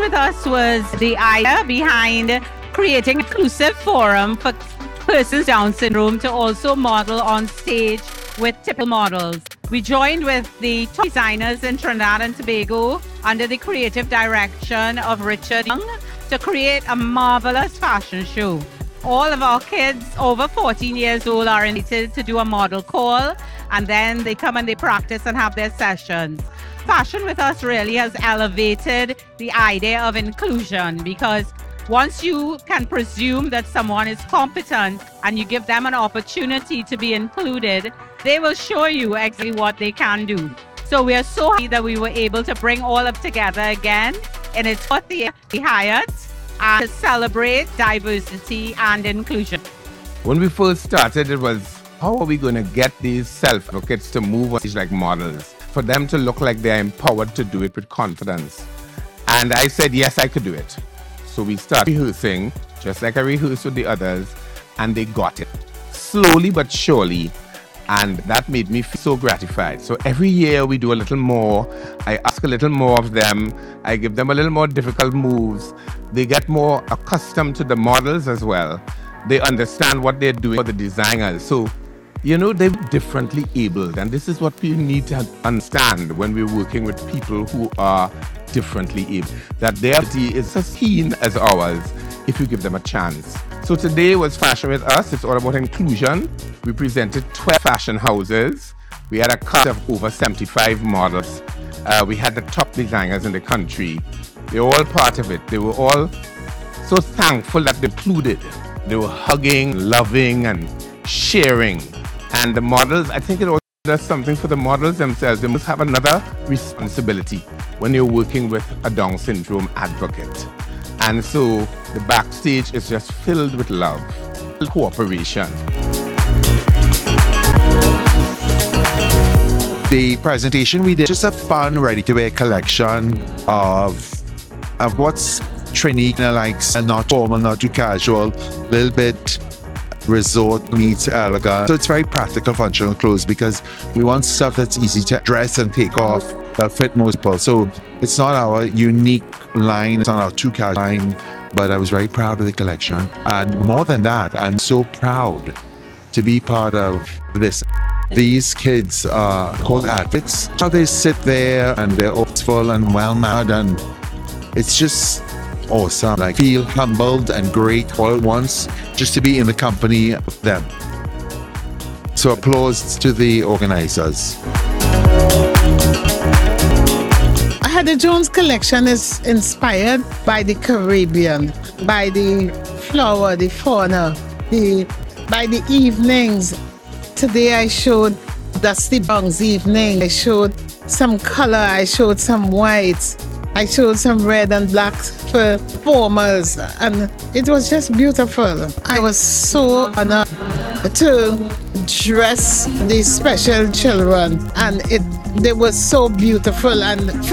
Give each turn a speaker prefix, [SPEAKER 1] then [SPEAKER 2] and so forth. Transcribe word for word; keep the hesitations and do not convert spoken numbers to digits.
[SPEAKER 1] with us was the idea behind creating an inclusive forum for persons with Down syndrome to also model on stage with typical models. We joined with the top designers in Trinidad and Tobago under the creative direction of Richard Young to create a marvelous fashion show. All of our kids over fourteen years old are invited to do a model call, and then they come and they practice and have their sessions. Fashion with Us really has elevated the idea of inclusion, because once you can presume that someone is competent and you give them an opportunity to be included, they will show you exactly what they can do. So we are so happy that we were able to bring all of together again in its fourth year at the Hyatt and to celebrate diversity and inclusion.
[SPEAKER 2] When we first started, it was, how are we going to get these self-advocates to move on stage like models, for them to look like they're empowered to do it with confidence? And I said, yes, I could do it. So we started rehearsing, just like I rehearsed with the others, and they got it. Slowly but surely, and that made me feel so gratified. So every year we do a little more. I ask a little more of them. I give them a little more difficult moves. They get more accustomed to the models as well. They understand what they're doing for the designers. So, you know, they're differently abled. And this is what we need to understand when we're working with people who are differently able, that their ability is as keen as ours if you give them a chance. So today was Fashion with Us. It's all about inclusion. We presented twelve fashion houses. We had a cut of over seventy-five models. Uh, we had the top designers in the country. They were all part of it. They were all so thankful that they included. They were hugging, loving, and sharing. And the models, I think it also does something for the models themselves. They must have another responsibility when you're working with a Down syndrome advocate. And so the backstage is just filled with love, cooperation.
[SPEAKER 3] The presentation we did, just a fun, ready-to-wear collection of of what's Trini likes, and not formal, not too casual, a little bit resort meets elegant. So it's very practical, functional clothes, because we want stuff that's easy to dress and take off, that fit most people. So it's not our unique line, it's not our too casual line, but I was very proud of the collection. And more than that, I'm so proud to be part of this. These kids are called advocates. How they sit there and they're hopeful and well-mannered, and it's just awesome. I feel humbled and great all at once just to be in the company of them. So applause to the organizers.
[SPEAKER 4] Heather Jones collection is inspired by the Caribbean, by the flora, the fauna, the by the evenings. Today I showed Dusty Bong's evening. I showed some color, I showed some white, I showed some red and black for formals, and it was just beautiful. I was so honored to dress these special children, and it they were so beautiful. And